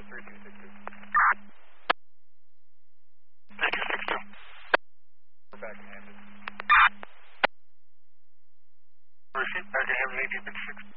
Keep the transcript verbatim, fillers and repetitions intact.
three two six two. three two six two. We're back in Hampton. Receipt, back in Hampton, eighteen fifty-six.